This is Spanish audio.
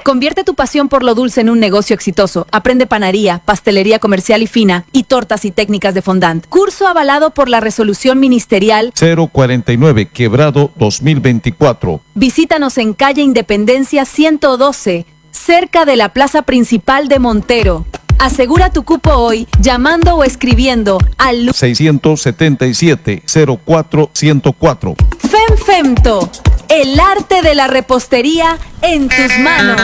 Convierte tu pasión por lo dulce en un negocio exitoso. Aprende panadería, pastelería comercial y fina y tortas y técnicas de fondant. Curso avalado por la resolución ministerial 049 Quebrado 2024. Visítanos en calle Independencia 112, cerca de la plaza principal de Montero. Asegura tu cupo hoy llamando o escribiendo al 677-04-104. FEMFEMTO, el arte de la repostería en tus manos.